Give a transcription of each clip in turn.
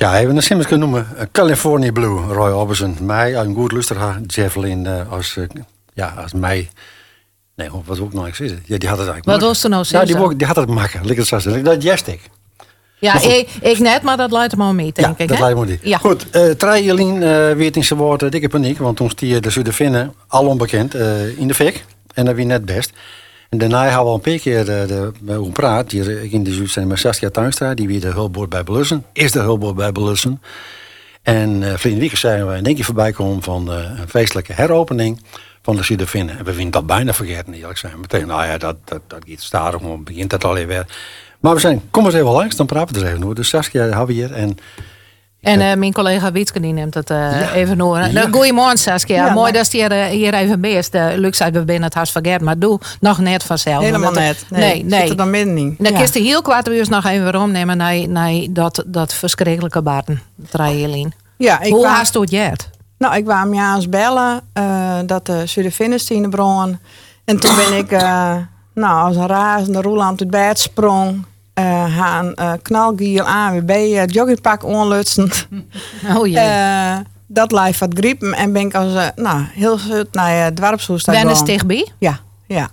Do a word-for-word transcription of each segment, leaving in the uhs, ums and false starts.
Ja, even een simmers kunnen noemen. Uh, California Blue, Roy Orbison. Mij, een goed luisteraar, Javelin uh, als, uh, ja, als mij. Nee, wat wil ik nou zeggen? Ja, die had het eigenlijk. Wat was toen nou zeggen? Ja, die, die had het maken. Lekker zo. Dat jest ik. Ja, ik, ik net, maar dat leidt hem al mee, denk ja, ik. dat hè? leidt me niet. Ja. Goed, uh, Trajelien uh, weet in zijn woord uh, dikke paniek. Want toen stier de Zuiderfinnen, al onbekend, uh, in de fik. En dat wie net best. En daarna hebben we al een paar keer uh, de, de, praat. Hier in de Zuid zijn met Saskia Tuinstra. Die weer de hulpboot bij Belussen. Is de hulpboot bij Belussen. En uh, verleden weekend zijn we in één keer voorbij komen van uh, een feestelijke heropening van de Zuiderfinnen. En we vinden dat bijna vergeten, eerlijk zijn. Meteen, nou ja, dat, dat, dat gaat stadig, maar begint dat alweer weer. Maar we zijn, kom eens even langs, dan praten we er even over. Dus Saskia, hebben we hier. En, en uh, mijn collega Wietske die neemt het uh, ja. even door. Ja. Nou, goeiemorgen Saskia. Ja, mooi maar... dat je hier, uh, hier even best. Uh, Luc zei, we binnen het hart vergeten, maar doe nog net vanzelf. Helemaal dat, net. Nee, nee. nee. Zit er dan midden niet. Dan ja. kist je heel kwart uur nog even omnemen naar, naar dat, dat verschrikkelijke baden. Trajelien. Ja, ik Hoe wa- haast het het? Nou, ik wou me eens bellen uh, dat de Zuiderfinnen in de bron. En toen ben ik uh, nou, als een razende roeland uit het bed sprong. Uh, gaan uh, knalgiel A W B uh, joggingpak onlutsen. Oh jee. Uh, dat lijf wat griepen en ben ik als uh, nou heel goed naar uh, het dorpshuis ben je stichtbij? Ja, ja.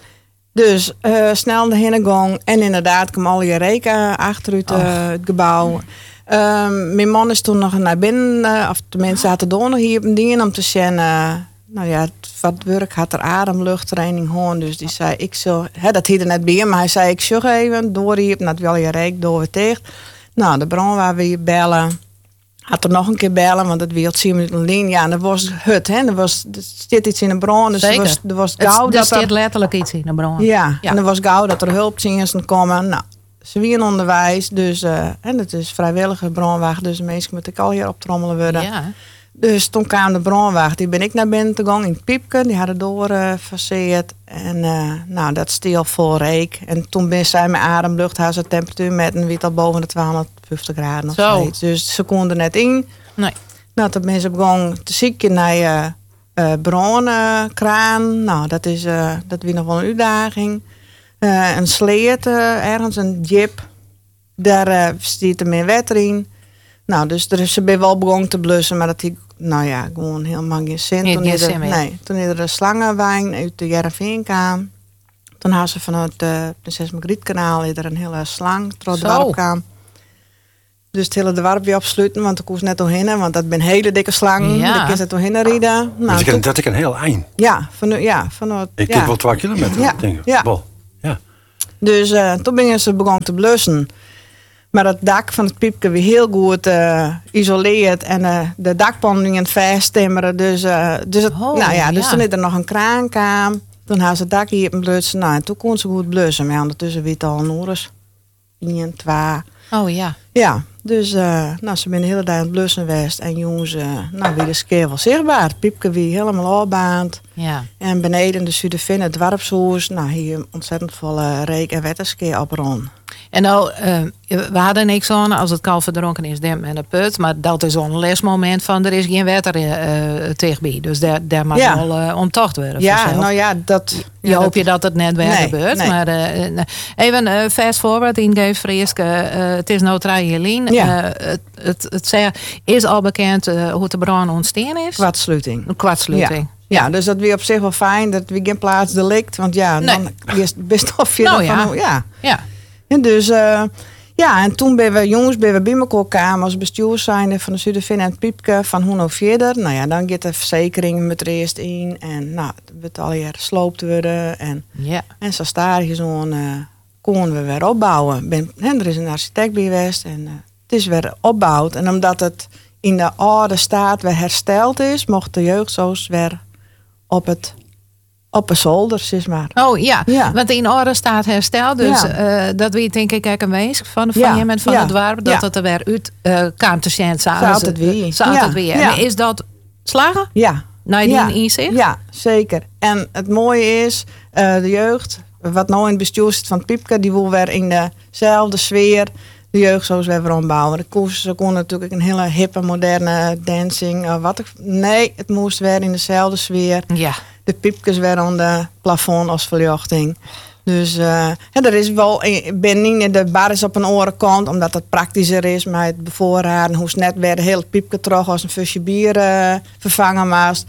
Dus uh, snel naar de gang en inderdaad kwam al je reken achteruit uh, oh. het gebouw. Um, mijn man is toen nog naar binnen, uh, of tenminste had de donor hier op een ding om te zien. Uh, nou ja, wat werk had er ademluchttraining gewoon. Dus die zei, ik zal, hè, dat hier er net bij, maar hij zei, ik zorg even door hier, dat wil je reek door weer tegen. Nou, de bron waar we hier bellen, had er nog een keer bellen, want het weer tien minuten lijn. Ja, en er was het, hè, er was, er zit iets in de bron, dus er was, er was gauw het, dat er zit letterlijk iets in de bron. Ja, ja, en er was gauw dat er hulpdiensten komen. Nou, ze waren onderwijs, dus uh, en het is vrijwillige bronwacht, dus de mensen moeten al hier optrommelen worden. Ja. Dus toen kwam de bronwacht, die ben ik naar binnen te gaan in het piepje, die hadden doorfaseerd. Uh, en uh, nou, dat stil vol reek. En toen ben zij met ademlucht, had ze temperatuur met een wit al boven de tweehonderdvijftig graden of zoiets. Dus ze konden er net in. Nee. Nou, toen ben ze begonnen te zieken naar je uh, bronkraan. Nou, dat is uh, dat weer nog wel een uitdaging. Uh, een sleet uh, ergens, een jip. Daar uh, stiet er meer water in. Nou, dus er is, ze ben wel begonnen te blussen, maar dat die, nou ja, gewoon helemaal geen zin. Nee, toen geen is er, zin meer. nee, toen is er een slangenwijn uit de Jereveen kwam. Toen hadden ze vanuit het Prinses Margrietkanaal er een hele slang door het dorp kwam. Dus het hele dorp weer opsluiten, want ik koos net doorheen, want dat ben hele dikke slangen. Ja. Daar kun je doorheen rijden. Nou, dat, ik, dat ik een heel eind. Ja, vanuit, ja, vanuit. Ik ja. denk wel twee kilometer. Ja, denk ik. ja. Bol. Ja. Dus uh, toen ben ze begonnen te blussen. Maar het dak van het piepje weer heel goed uh, isoleerd. En uh, de dakpan gingen vasttimmeren. Dus, uh, dus, het, oh, nou ja, dus ja. toen is er nog een kraan kwam. Toen hadden ze het dak hier op blussen. Nou, en toen kon ze goed blussen. Maar ondertussen weet het al een oorus. één, twee. Oh ja. Ja, dus uh, nou, ze zijn de hele dag aan het blussen geweest. En jongens, uh, nou, wie is keer wel zichtbaar. Het piepje weer helemaal opbaand. Ja. En beneden de Zuiderfinnen, het dorpshuis. Nou, hier ontzettend veel reek- en wetterskeer op rond. En nou, uh, we hadden niks aan als het kalf verdronken is, dem en de put. Maar dat is zo'n lesmoment van er is geen water uh, tegenbij. Dus daar, daar mag ja. wel uh, onttocht worden. Ja, vanzelf. nou ja, dat... Je ja, hoop dat, je dat het net weer nee, gebeurt. Nee. Maar uh, even uh, fast forward, Inge Frieske. Uh, het is nou Trajelien. Ja. Uh, het, het, het zeg, is al bekend uh, hoe de bron ontstaan is? Kwartsluiting. Een kwartsluiting. Ja. Ja, dus dat weer op zich wel fijn. Dat we geen plaats delict. Want ja, Nee. dan is het best of je Nou, ervan... ja. Ja. Ja. En dus... Uh, ja, en toen ben we jongens ben we bij elkaar kwamen als bestuurszijnde van de Zuidervin en het Piepke van hoe nou verder. Nou ja, dan gaat de verzekering met de eerst in. En nou, het wordt al hier gesloopt worden. En, Ja. en zo staar je zo'n... Uh, konden we weer opbouwen. Ben, en er is een architect bij geweest en uh, het is weer opgebouwd. En omdat het in de oude staat weer hersteld is, mocht de jeugdzoos weer op het op een zolder, zeg maar. Oh ja, Ja. want in orde staat herstel. Dus Ja. uh, dat weet denk ik ook een wees van de Ja. van, van Ja. het dorp. Dat Ja. het er weer uit uh, kwam te zijn. Zou het weer. Zou Ja. het weer. Ja. En is dat slagen? Ja. Nou, die ja. in inzicht? Ja, zeker. En het mooie is, uh, de jeugd, wat nou in het bestuur zit van het Piepke, die wil weer in dezelfde sfeer de jeugdzoos weer ombouwen. De koers, ze kon natuurlijk een hele hippe, moderne dancing. Uh, wat ik, nee, het moest weer in dezelfde sfeer. Ja. De piepjes weer aan de plafond als verlichting. Dus uh, en er is wel, ik ben niet in de bar is op een orenkant, omdat het praktischer is met het bevoorraden. Hoe net weer de hele piepje terug als een fusje bier uh, vervangen was.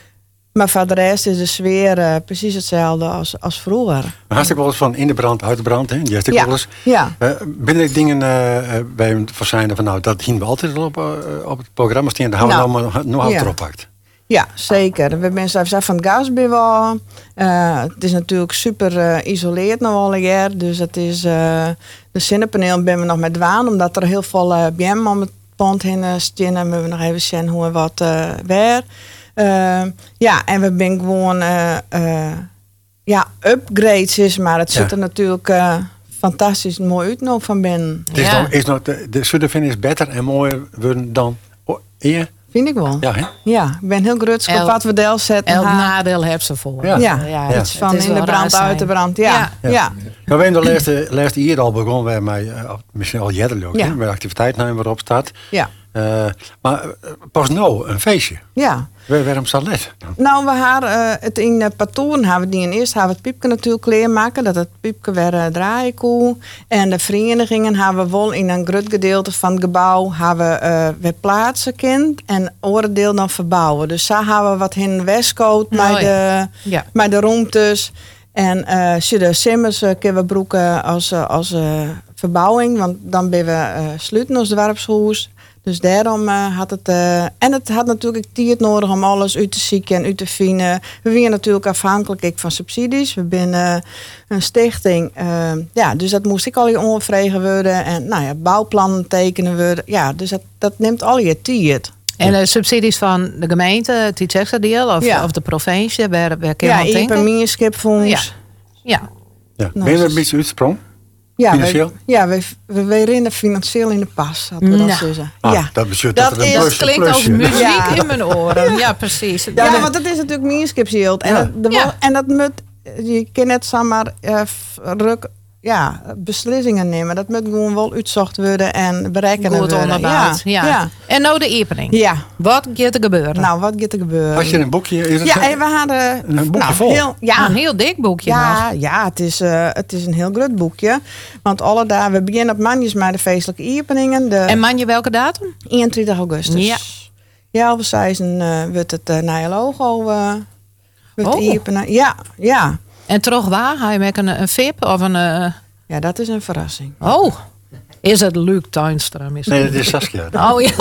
Maar voor de rest is de sfeer uh, precies hetzelfde als, als vroeger. Maar had ik wel eens van in de brand, uit de brand, hè? Je hebt ja. wel eens. Ja. Uh, binnen ik dingen uh, bij een verzijnen van nou, dat zien we altijd op, uh, op het programma staan, daar houden we nou, nou nog altijd ja. erop pakt. Ja, zeker. We zijn van het gas bij wel. Uh, het is natuurlijk super uh, isoleerd nog al een jaar. Dus het is uh, de zonnepaneel ben we nog met waan, omdat er heel veel uh, B M om het pand heen uh, staan. En we hebben nog even zien hoe en wat uh, weer. Uh, ja, en we zijn gewoon uh, uh, ja, upgrades is, maar het ja. ziet er natuurlijk uh, fantastisch mooi uit nog van binnen. Het is ja. nog, is nog de de Zuiderveen is beter en mooier worden dan eer. Vind ik wel. Ja, hè? Ja, ik ben heel grutsk op wat we deel zetten. Elk nadeel heb ze voor. Ja, ja, ja, ja. Iets van het in de brand, uit de brand. Ja, ja. ja. ja. Maar we hebben de laatste, laatste jaar al begonnen wij met, uh, misschien al jaren ook, ja. met activiteiten waarop staat. Ja. Uh, maar uh, pas nou een feestje. Ja. Waarom staat let? Nou, we hadden uh, het in de patroon hebben die in eerst hebben het piepje natuurlijk kleermaken, dat het piepje weer uh, draaien kon. En de verenigingen hebben wel in een groot gedeelte van het gebouw hebben uh, weer plaatsen kind en andere deel dan verbouwen. Dus daar hebben we wat in Westcoat met oh, ja. de ja. met de ruimtes. En uh, ze de simmers uh, kunnen we broeken als, uh, als uh, verbouwing, want dan ben we uh, sluiten als dorpshuis. Dus daarom uh, had het... Uh, en het had natuurlijk tijd nodig om alles uit te zieken en uit te vinden. We zijn natuurlijk afhankelijk van subsidies. We zijn uh, een stichting. Uh, ja, dus dat moest ik al je onvregen worden. En nou ja, bouwplannen tekenen worden. Ja, dus dat, dat neemt al je tijd. En de subsidies van de gemeente, het extra deel, of, ja. of de provincie, waar, waar kun je ja, aan denken? Ja, Iepermierskipfonds. Ja. ja. ja. Nou, ben je er een beetje uitsprong? Ja, financieel? We, ja, we, we waren financieel in de pas, hadden we nou. dat zeggen. Ah, ja. Dat, dat, dat er is, plusje, klinkt plusje. als muziek ja. in mijn oren. Ja, precies. Ja, ja, ja want dat is natuurlijk Mierskipshield. En, ja. dat, ja. en dat moet, je kan net zomaar uh, ruk, ja, beslissingen nemen. Dat moet gewoon wel uitzocht worden en berekenen Goed worden. onderbouwd. Ja. Ja. Ja. En nou de opening. Ja. Wat gaat er gebeuren? Nou, wat gaat er gebeuren? Had je een boekje? Is het ja, en we hadden een boekje nou, vol. Heel, ja, een heel dik boekje. Ja, nog. ja het, is, uh, het is een heel groot boekje. Want alle dagen, we beginnen op maandag met de feestelijke openingen. De en manje welke datum? eenentwintig augustus. Ja. Ja, we zeiden uh, wordt het uh, naar je logo uh, wordt oh. openen. Ja, ja. En terug waar? Ga je met een, een V I P of een... Uh... Ja, dat is een verrassing. Oh, is het Luc Tuinstra misschien? Nee, dat is Saskia. Oh ja.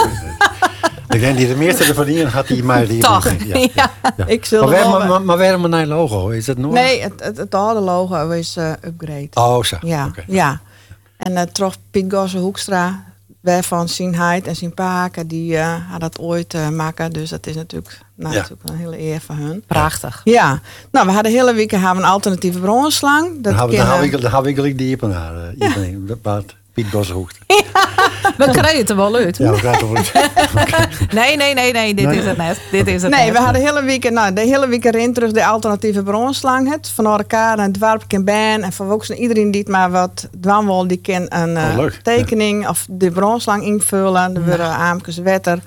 Ik denk die de meeste ervan in had die mij die. Toch, ja. ja. ja. Ik zul maar, wel... maar, maar, maar waarom een nieuw logo? Is dat nog? Nee, het, het, het oude logo is uh, upgrade. Oh, zo. Ja, okay. ja. En uh, terug Piet Gosse Hoekstra, waarvan zijn heid en zijn paken, die uh, had dat ooit uh, maken. Dus dat is natuurlijk, nou, ja. natuurlijk een hele eer voor hun. Prachtig. Ja. Nou, we hadden hele week hebben een alternatieve bronslang. Dat dan kennen... hou ik, dan hou ik die dieper naar. Uh, ja. Waar Piet Gosse Hoekstra. Ja, we krijgen het er wel uit. Ja, we krijgen het er wel uit. Okay. Nee, nee, nee, nee, dit nee. is het net. Dit is het nee, net. we hadden hele week, nou, de hele week erin terug de alternatieve bronslang. Het van elkaar en het dorp kan bij en van ook iedereen die het maar wat dwam wil, die kan een uh, oh, tekening ja. of de bronslang invullen. Er worden aamkes wetter.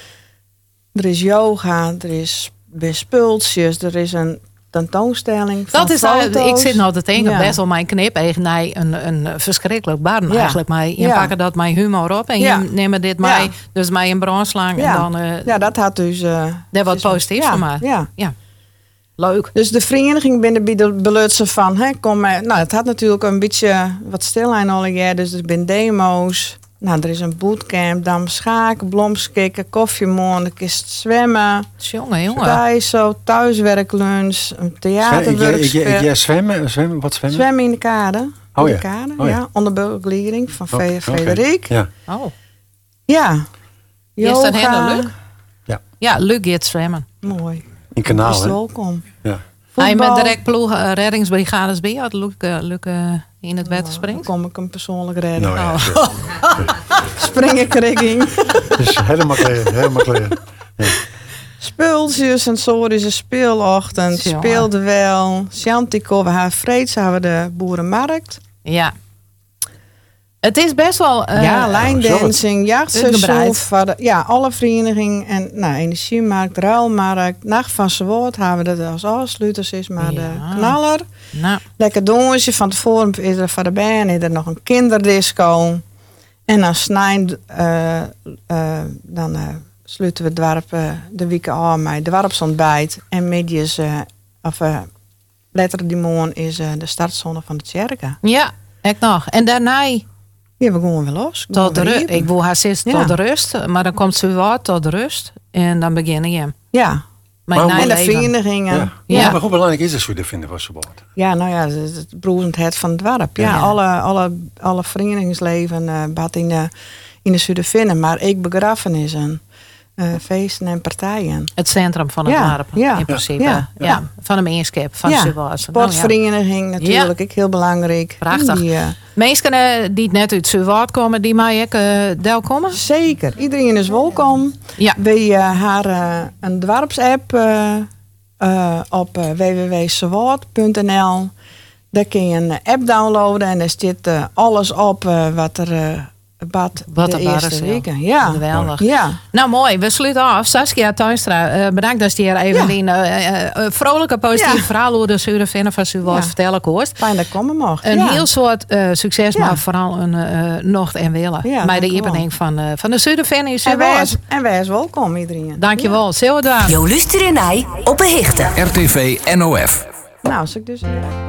Er is yoga, er is bespultjes, er is een tentoonstelling van dat is foto's. Ik zit nou te denken, ja. best wel mijn knip eigenij een, een verschrikkelijk barn ja. eigenlijk. Maar je ja. pakken dat mijn humor op en ja. je neemt dit mij, ja. dus mij een bronslang ja. en dan. Uh, ja, dat had dus. Uh, dat wat positief ja. voor mij. Ja. ja. Leuk. Dus de vereniging binnen bij de belutsen van, hè, kom maar. Nou, het had natuurlijk een beetje wat stil aan al jaar, dus er zijn demo's. Nou, er is een bootcamp, dan schaken, blomskikken, koffiemoon, er kist zwemmen. Jongen, jongen. Thuis, zo, thuiswerklunch, een theaterworkshop. Ik, ik, ik, zwemmen, zwemmen, wat zwemmen? Zwemmen in de kade. Oh in ja. de kade, oh, ja. ja. Onder begeleiding van okay. Frederik. Okay. Ja. Oh. Ja. Is dat helemaal leuk? Ja. Ja, leuk gaat zwemmen. Mooi. In kanaal, hè? welkom. Ja. Hij met direct ploeg uh, reddingsbrigades bij had Luc, uh, Luc uh, in het water springt. Dan kom ik hem persoonlijk redden. Nou, ja, oh. Springenkrigging. Dus helemaal klaar, helemaal klaar. Ja. Speeltjes, sensorische speelochtend, Jongen. speelde wel. Chantico, we hebben vreeds hebben we de boerenmarkt. Ja. Het is best wel... Uh, ja, lijndancing, jachtseizoen. Ja, alle verenigingen. En nou, Energiemarkt, Ruilmarkt, Nacht van Zwoord hebben we dat als afsluiters is. Maar ja. de knaller. Nou. Lekker donsje. Van tevoren is er voor de band is er nog een kinderdisco. En dan snijden... Uh, uh, dan uh, sluiten we het dorp uh, de week af met dorpsontbijt. En middags... Uh, of uh, letter die morgen is uh, de startzone van de Tjerke. Ja, ik nog. En daarna... Ja, we gaan wel los. Tot de rust. Ik wil haar zes tot de rust. Maar dan komt ze wat tot de rust. En dan beginnen je. Ja. Maar en de verenigingen. Ja. Ja. Ja. Maar hoe belangrijk is het zo de vinden van Zwoord? Ja, nou ja, het, het broezend het van het dorp. Ja, ja. Alle, alle, alle verenigingsleven uh, bad in de, in de Zuidervinnen. Maar ik begrafenissen. Uh, feesten en partijen. Het centrum van het ja, dorp, ja, in principe. Ja, ja. Ja. Van de meerskap, van ja. Zuiderwaard. Sportvereniging nou, ja. natuurlijk, ja. ik heel belangrijk. Prachtig. Die, uh, Mensen uh, die net uit Zuiderwaard komen, die mij ook uh, deel komen? Zeker, iedereen is welkom. Ja. Bij uh, haar uh, een dorpsapp uh, uh, op uh, w w w punt zuiderwaard punt n l. Daar kun je een app downloaden en daar zit uh, alles op uh, wat er... Uh, Bad Wat de eerste weken. Ja. Geweldig. Ja. Nou mooi, we sluiten af. Saskia Tuinstra, uh, bedankt dat je hier even ja. een uh, uh, vrolijke positieve ja. verhaal over de Zuidervinnen van Zuiderwaard ja. vertellen kost. Fijn dat komen mocht. Een ja. heel soort uh, succes, ja. maar vooral een uh, nocht en willen. Ja, bij de opening van, uh, van de Zuidervinnen in Zuiderwaard. En wij is welkom iedereen. Dankjewel. Ja. Zeeuwen. Jo luistert in op een hichte. R T V N O F. Nou, zal ik dus...